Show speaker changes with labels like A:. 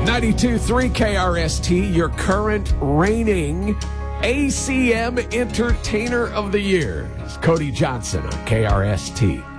A: 92.3 KRST, your current reigning ACM Entertainer of the Year. It's Cody Johnson on KRST.